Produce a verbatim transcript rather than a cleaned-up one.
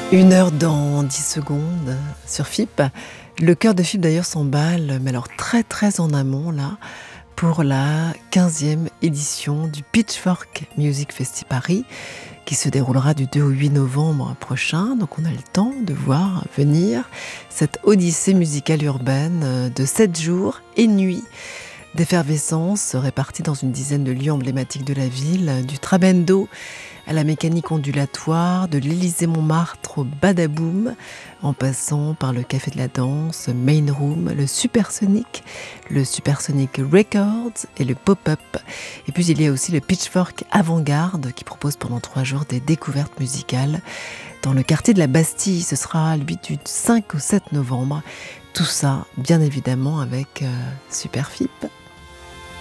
Une heure dans dix secondes sur F I P. Le cœur de F I P d'ailleurs s'emballe, mais alors très très en amont là, pour la quinzième édition du Pitchfork Music Festival Paris, qui se déroulera du deux au huit novembre prochain. Donc on a le temps de voir venir cette odyssée musicale urbaine de sept jours et nuits d'effervescence répartie dans une dizaine de lieux emblématiques de la ville, du Trabendo à la mécanique ondulatoire, de l'Élysée-Montmartre au Badaboom, en passant par le Café de la Danse, Main Room, le Supersonic, le Supersonic Records et le Pop-Up. Et puis il y a aussi le Pitchfork Avant-Garde qui propose pendant trois jours des découvertes musicales dans le quartier de la Bastille. Ce sera lui du cinq au sept novembre. Tout ça, bien évidemment, avec euh, Super F I P.